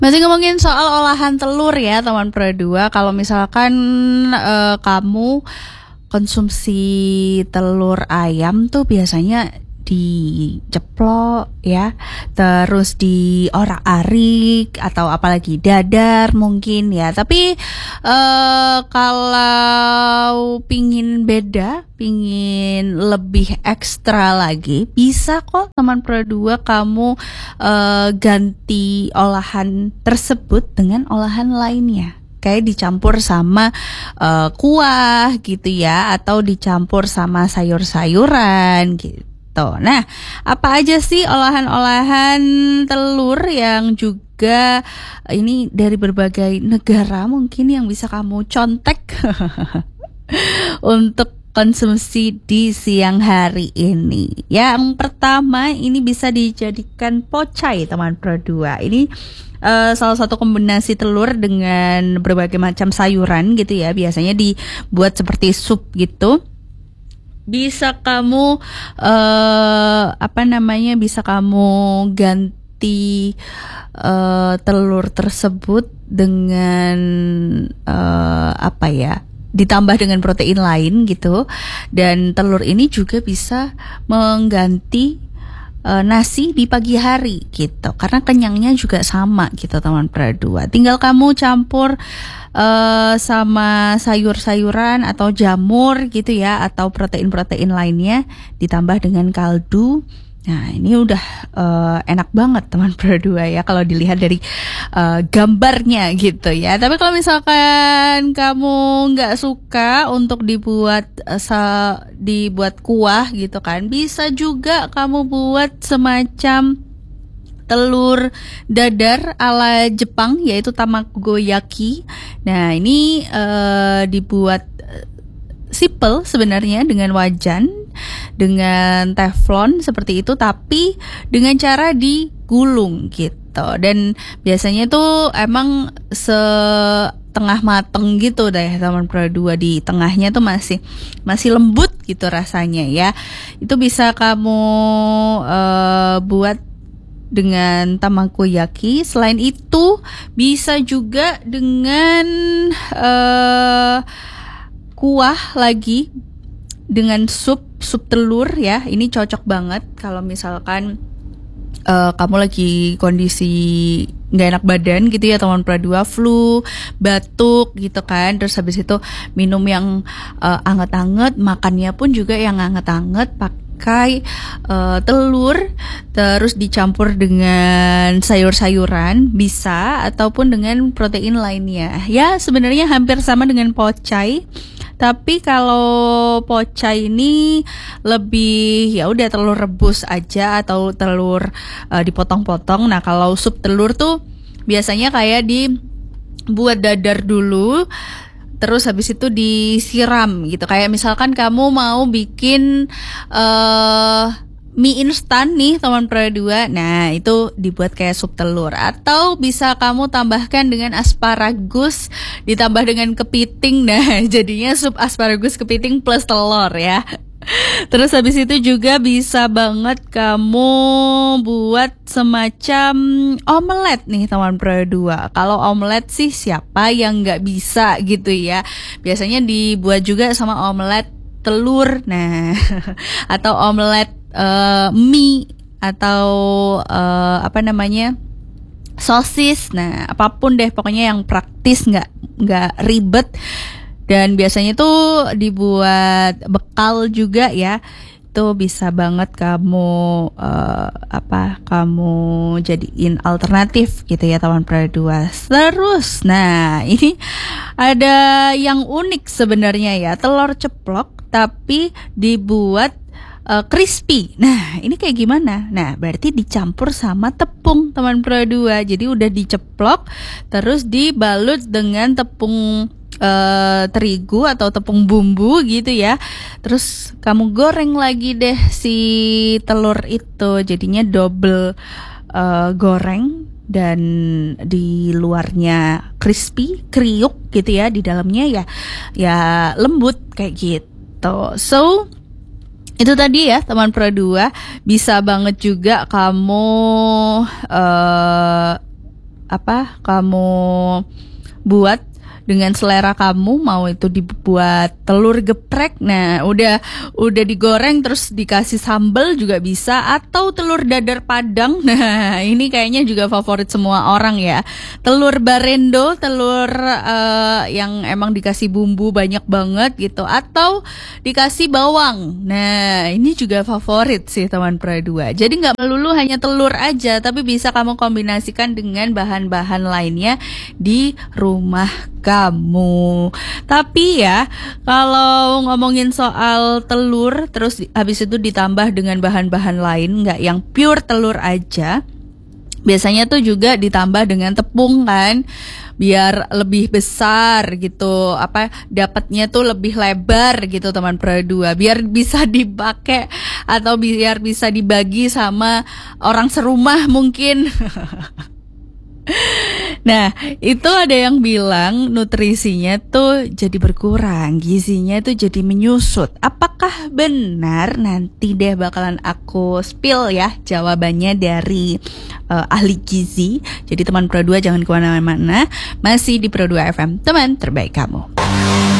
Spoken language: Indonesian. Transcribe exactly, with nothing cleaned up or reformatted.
Masih ngomongin soal olahan telur ya teman Pro dua. Kalau misalkan uh, kamu konsumsi telur ayam tuh biasanya diceplok ya, terus diorak-arik atau apalagi dadar mungkin ya. Tapi uh, kalau pingin beda, pingin lebih ekstra lagi, bisa kok teman Pro dua kamu uh, ganti olahan tersebut dengan olahan lainnya. Kayak dicampur sama uh, kuah gitu ya, atau dicampur sama sayur-sayuran gitu. Nah, apa aja sih olahan-olahan telur yang juga ini dari berbagai negara mungkin yang bisa kamu contek untuk konsumsi di siang hari ini? Yang pertama, ini bisa dijadikan pocai teman Pro dua. Ini uh, salah satu kombinasi telur dengan berbagai macam sayuran gitu ya. Biasanya dibuat seperti sup gitu. Bisa kamu uh, apa namanya bisa kamu ganti uh, telur tersebut dengan uh, apa ya ditambah dengan protein lain gitu. Dan telur ini juga bisa mengganti uh, nasi di pagi hari gitu, karena kenyangnya juga sama gitu teman Pro dua. Tinggal kamu campur Uh, sama sayur-sayuran atau jamur gitu ya, atau protein-protein lainnya, ditambah dengan kaldu. Nah, ini udah uh, enak banget teman Pro dua ya kalau dilihat dari uh, gambarnya gitu ya. Tapi kalau misalkan kamu nggak suka untuk dibuat uh, sa- dibuat kuah gitu kan, bisa juga kamu buat semacam telur dadar ala Jepang, yaitu tamagoyaki. Nah, ini uh, dibuat uh, simple sebenarnya, dengan wajan, dengan teflon seperti itu, tapi dengan cara digulung gitu. Dan biasanya tuh emang setengah mateng gitu deh teman Pro dua, di tengahnya tuh masih masih lembut gitu rasanya ya. Itu bisa kamu uh, buat dengan tamagoyaki. Selain itu bisa juga dengan uh, kuah lagi, dengan sup sup telur ya. Ini cocok banget kalau misalkan uh, kamu lagi kondisi nggak enak badan gitu ya teman Pro dua, flu, batuk gitu kan. Terus habis itu minum yang uh, anget-anget, makannya pun juga yang anget-anget, pakai pakai uh, telur terus dicampur dengan sayur-sayuran bisa, ataupun dengan protein lainnya. Ya, sebenarnya hampir sama dengan pocai. Tapi kalau pocai ini lebih ya udah telur rebus aja atau telur uh, dipotong-potong. Nah, kalau sup telur tuh biasanya kayak dibuat dadar dulu, terus habis itu disiram gitu. Kayak misalkan kamu mau bikin uh, mie instan nih teman Pro dua. Nah, itu dibuat kayak sup telur. Atau bisa kamu tambahkan dengan asparagus ditambah dengan kepiting. Nah, jadinya sup asparagus kepiting plus telur ya. Terus habis itu juga bisa banget kamu buat semacam omelet nih teman Pro dua. Kalau omelet sih siapa yang gak bisa gitu ya. Biasanya dibuat juga sama omelet telur. Nah, atau omelet uh, mie, atau uh, apa namanya sosis. Nah, apapun deh pokoknya yang praktis, gak, gak ribet. Dan biasanya tuh dibuat bekal juga ya. Itu bisa banget kamu uh, apa kamu jadiin alternatif gitu ya teman Pro dua. Terus, nah ini ada yang unik sebenarnya ya, telur ceplok tapi dibuat uh, crispy. Nah, ini kayak gimana? Nah, berarti dicampur sama tepung teman Pro dua. Jadi udah diceplok terus dibalut dengan tepung Uh, terigu atau tepung bumbu gitu ya. Terus kamu goreng lagi deh si telur itu, jadinya double uh, goreng, dan di luarnya crispy, kriuk gitu ya, di dalamnya ya ya lembut kayak gitu. So itu tadi ya teman Pro dua, bisa banget juga kamu uh, apa kamu buat dengan selera kamu, mau itu dibuat telur geprek, nah udah udah digoreng terus dikasih sambal juga bisa, atau telur dadar Padang. Nah ini kayaknya juga favorit semua orang ya, telur barendo, telur uh, yang emang dikasih bumbu banyak banget gitu, atau dikasih bawang. Nah ini juga favorit sih teman Pro dua. Jadi nggak melulu hanya telur aja, tapi bisa kamu kombinasikan dengan bahan-bahan lainnya di rumah kamu. Tapi ya, kalau ngomongin soal telur terus habis itu ditambah dengan bahan-bahan lain, nggak yang pure telur aja, biasanya tuh juga ditambah dengan tepung kan, biar lebih besar gitu, apa dapatnya tuh lebih lebar gitu teman Pro dua, biar bisa dipakai atau biar bisa dibagi sama orang serumah mungkin. Nah, itu ada yang bilang nutrisinya tuh jadi berkurang, gizinya tuh jadi menyusut. Apakah benar? Nanti deh bakalan aku spill ya jawabannya dari uh, ahli gizi. Jadi teman Pro dua jangan kemana-mana, masih di Pro dua F M, teman terbaik kamu.